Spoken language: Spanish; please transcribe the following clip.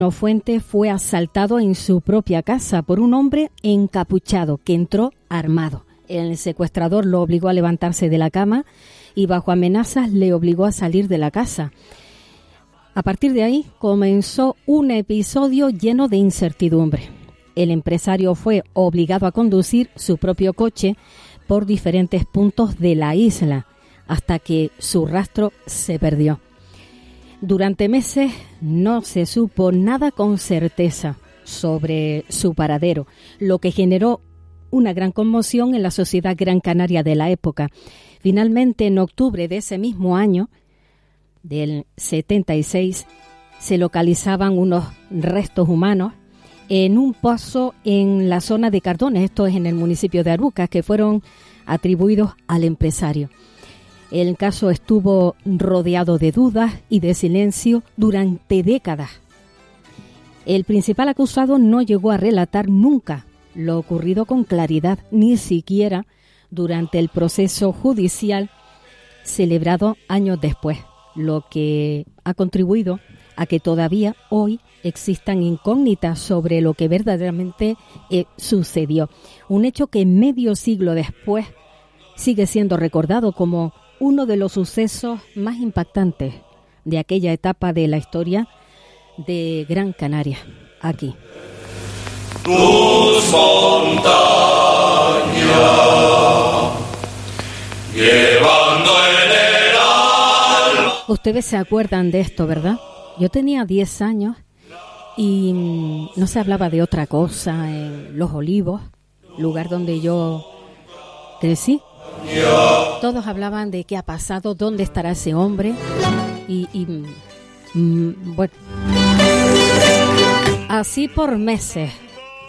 Fuente fue asaltado en su propia casa por un hombre encapuchado que entró armado. El secuestrador lo obligó a levantarse de la cama y bajo amenazas le obligó a salir de la casa. A partir de ahí comenzó un episodio lleno de incertidumbre. El empresario fue obligado a conducir su propio coche por diferentes puntos de la isla hasta que su rastro se perdió. Durante meses no se supo nada con certeza sobre su paradero, lo que generó una gran conmoción en la sociedad gran canaria de la época. Finalmente, en octubre de ese mismo año, del 76, se localizaban unos restos humanos en un pozo en la zona de Cardones, esto es en el municipio de Arucas, que fueron atribuidos al empresario. El caso estuvo rodeado de dudas y de silencio durante décadas. El principal acusado no llegó a relatar nunca lo ocurrido con claridad, ni siquiera durante el proceso judicial celebrado años después, lo que ha contribuido a que todavía hoy existan incógnitas sobre lo que verdaderamente sucedió. Un hecho que medio siglo después sigue siendo recordado como uno de los sucesos más impactantes de aquella etapa de la historia de Gran Canaria, aquí. Tus montañas, llevando en el alma. Ustedes se acuerdan de esto, ¿verdad? Yo tenía 10 años y no se hablaba de otra cosa en Los Olivos, lugar donde yo crecí. Todos hablaban de qué ha pasado, dónde estará ese hombre bueno, así por meses.